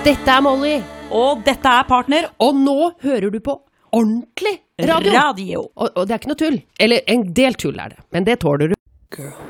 Dette Molly. Og dette Partner. Og nå hører du på ordentlig radio. Radio. Og det ikke noe tull. Eller en del tull det, men det tåler du. Girl.